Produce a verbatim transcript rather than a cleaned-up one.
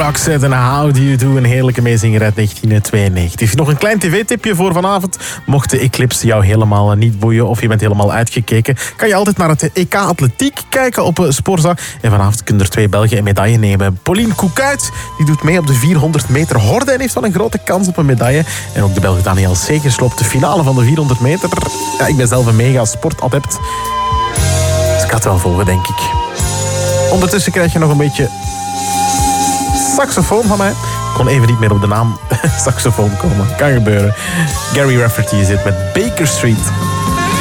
Roxette en How Do You Do, een heerlijke meezinger uit negentien tweeënnegentig. Nog een klein tv-tipje voor vanavond. Mocht de eclipse jou helemaal niet boeien of je bent helemaal uitgekeken, kan je altijd naar het E K Atletiek kijken op Sporza. En vanavond kunnen er twee Belgen een medaille nemen. Pauline Koekuit, die doet mee op de vierhonderd meter horde en heeft wel een grote kans op een medaille. En ook de Belg Daniel Segers loopt de finale van de vierhonderd meter. Ja, ik ben zelf een mega sportadept. Dus ik ga het wel volgen, denk ik. Ondertussen krijg je nog een beetje saxofoon van mij. Ik kon even niet meer op de naam saxofoon komen. Kan gebeuren. Gary Rafferty zit met Baker Street.